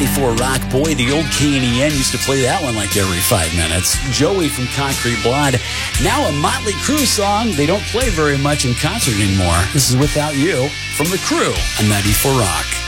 94 Rock. Boy, the old KNEN used to play that one like every 5 minutes. Joey from Concrete Blood. Now a Motley Crue song they don't play very much in concert anymore. This is Without You from The Crew on 94 Rock.